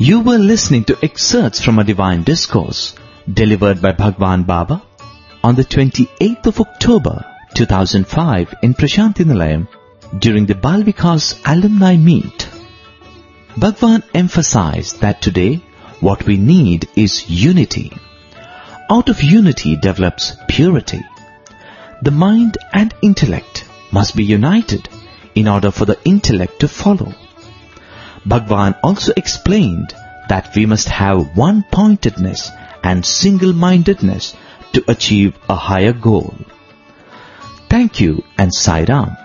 You were listening to excerpts from a divine discourse delivered by Bhagwan Baba on the 28th of October 2005 in Prashanti Nilayam during the Bal Vikas alumni meet. Bhagwan emphasized that today what we need is unity. Out of unity develops purity. The mind and intellect must be united in order for the intellect to follow. Bhagwan also explained that we must have one-pointedness and single-mindedness to achieve a higher goal. Thank you and Sai Ram.